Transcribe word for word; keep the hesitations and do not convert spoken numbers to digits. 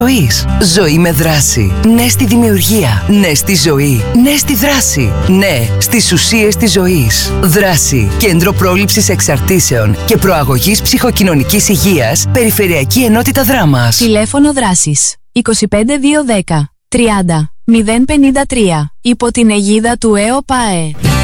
ζωής. Ζωή με δράση. Ναι στη δημιουργία. Ναι στη ζωή. Ναι στη δράση. Ναι στις ουσίες της ζωής. Δράση. Κέντρο πρόληψης εξαρτήσεων και προαγωγής ψυχοκοινωνικής υγείας. Περιφερειακή Ενότητα Δράμας. Τηλέφωνο δράσης είκοσι πέντε διακόσια δέκα τριάντα μηδέν πενήντα τρία. Υπό την αιγίδα του ΕΟΠΑΕ.